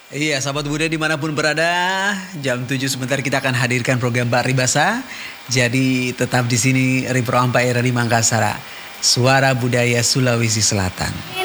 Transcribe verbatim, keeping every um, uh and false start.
Iya, sahabat Budaya dimanapun berada, jam tujuh sebentar kita akan hadirkan program Paribasa. Jadi tetap di sini Ripro Ampa era di Mangkasara, Suara Budaya Sulawesi Selatan.